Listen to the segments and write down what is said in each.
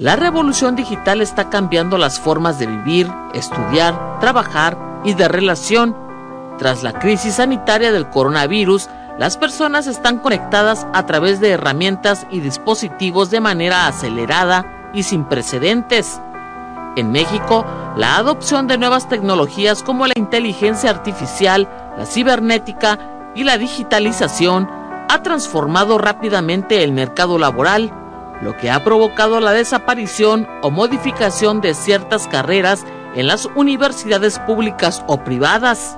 La revolución digital está cambiando las formas de vivir, estudiar, trabajar y de relación. Tras la crisis sanitaria del coronavirus, las personas están conectadas a través de herramientas y dispositivos de manera acelerada y sin precedentes. En México, la adopción de nuevas tecnologías como la inteligencia artificial, la cibernética y la digitalización ha transformado rápidamente el mercado laboral, lo que ha provocado la desaparición o modificación de ciertas carreras en las universidades públicas o privadas.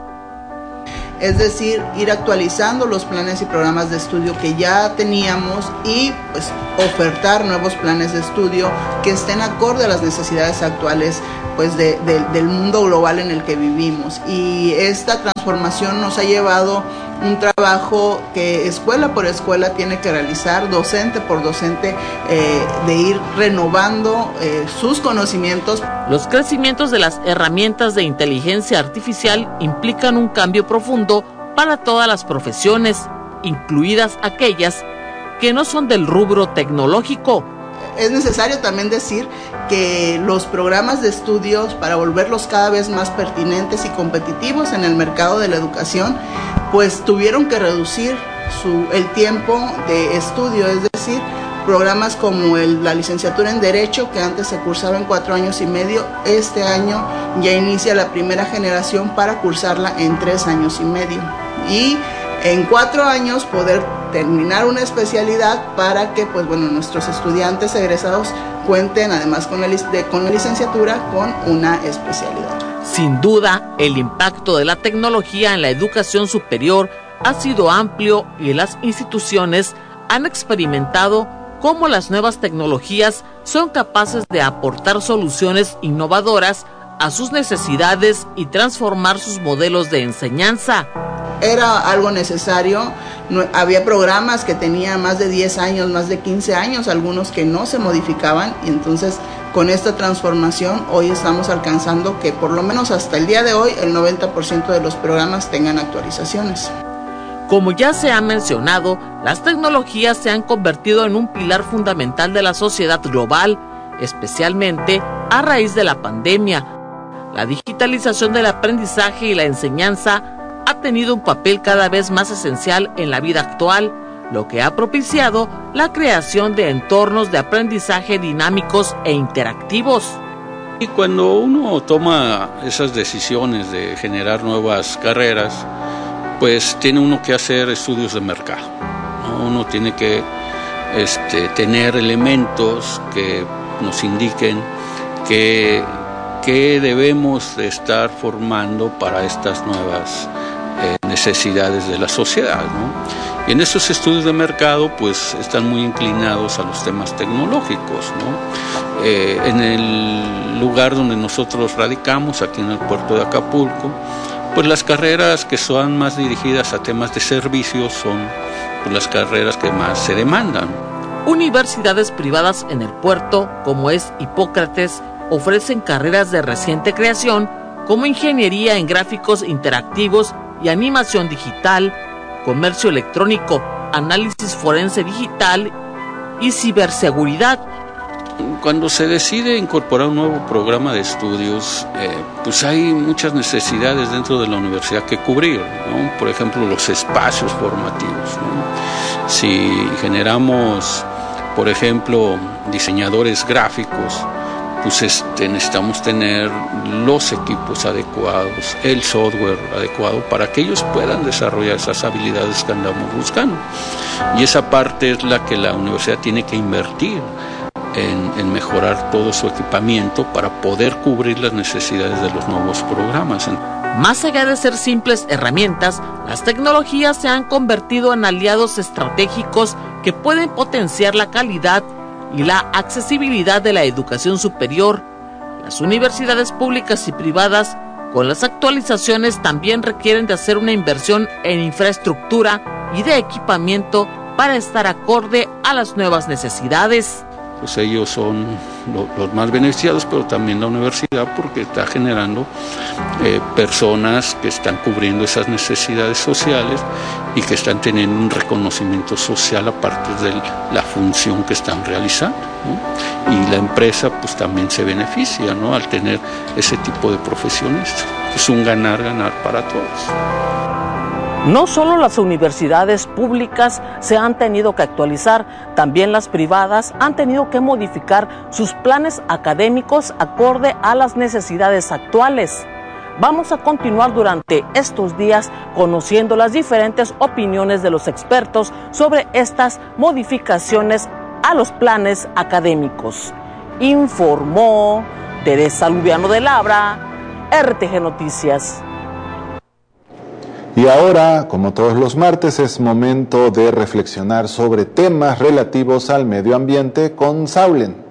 Es decir, ir actualizando los planes y programas de estudio que ya teníamos y pues ofertar nuevos planes de estudio que estén acorde a las necesidades actuales pues del mundo global en el que vivimos. Y esta transformación nos ha llevado un trabajo que escuela por escuela tiene que realizar, docente por docente, de ir renovando sus conocimientos. Los crecimientos de las herramientas de inteligencia artificial implican un cambio profundo para todas las profesiones, incluidas aquellas que no son del rubro tecnológico. Es necesario también decir que los programas de estudios, para volverlos cada vez más pertinentes y competitivos en el mercado de la educación, pues tuvieron que reducir el tiempo de estudio, es decir, programas como la licenciatura en Derecho, que antes se cursaba en 4 años y medio, este año ya inicia la primera generación para cursarla en 3 años y medio. Y en 4 años poder terminar una especialidad para que pues bueno, nuestros estudiantes egresados cuenten además con la licenciatura con una especialidad. Sin duda, el impacto de la tecnología en la educación superior ha sido amplio y las instituciones han experimentado cómo las nuevas tecnologías son capaces de aportar soluciones innovadoras a sus necesidades y transformar sus modelos de enseñanza. Era algo necesario, había programas que tenían más de 10 años, más de 15 años, algunos que no se modificaban, y entonces con esta transformación hoy estamos alcanzando que por lo menos hasta el día de hoy el 90% de los programas tengan actualizaciones. Como ya se ha mencionado, las tecnologías se han convertido en un pilar fundamental de la sociedad global, especialmente a raíz de la pandemia. La digitalización del aprendizaje y la enseñanza ha tenido un papel cada vez más esencial en la vida actual, lo que ha propiciado la creación de entornos de aprendizaje dinámicos e interactivos. Y cuando uno toma esas decisiones de generar nuevas carreras, pues tiene uno que hacer estudios de mercado, ¿no? Uno tiene que tener elementos que nos indiquen que debemos de estar formando para estas nuevas necesidades de la sociedad, ¿no? Y en estos estudios de mercado pues están muy inclinados a los temas tecnológicos, ¿no? En el lugar donde nosotros radicamos, aquí en el puerto de Acapulco, pues las carreras que son más dirigidas a temas de servicios son pues las carreras que más se demandan. Universidades privadas en el puerto, como es Hipócrates, ofrecen carreras de reciente creación como ingeniería en gráficos interactivos y animación digital, comercio electrónico, análisis forense digital y ciberseguridad. Cuando se decide incorporar un nuevo programa de estudios, pues hay muchas necesidades dentro de la universidad que cubrir, ¿no? Por ejemplo, los espacios formativos, ¿no? Si generamos, por ejemplo, diseñadores gráficos, pues necesitamos tener los equipos adecuados, el software adecuado para que ellos puedan desarrollar esas habilidades que andamos buscando. Y esa parte es la que la universidad tiene que invertir en mejorar todo su equipamiento para poder cubrir las necesidades de los nuevos programas. Más allá de ser simples herramientas, las tecnologías se han convertido en aliados estratégicos que pueden potenciar la calidad y la accesibilidad de la educación superior. Las universidades públicas y privadas, con las actualizaciones, también requieren de hacer una inversión en infraestructura y de equipamiento para estar acorde a las nuevas necesidades. pues ellos son los más beneficiados, pero también la universidad, porque está generando personas que están cubriendo esas necesidades sociales y que están teniendo un reconocimiento social aparte de la función que están realizando, ¿no? Y la empresa pues también se beneficia, ¿no?, al tener ese tipo de profesionistas. Es un ganar-ganar para todos. No solo las universidades públicas se han tenido que actualizar, también las privadas han tenido que modificar sus planes académicos acorde a las necesidades actuales. Vamos a continuar durante estos días conociendo las diferentes opiniones de los expertos sobre estas modificaciones a los planes académicos. Informó Teresa Lubiano de Labra, RTG Noticias. Y ahora, como todos los martes, es momento de reflexionar sobre temas relativos al medio ambiente con Saulen.